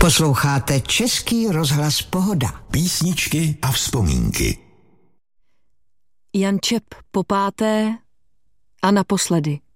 Posloucháte Český rozhlas Pohoda. Písničky a vzpomínky. Jan Čep po páté a naposledy.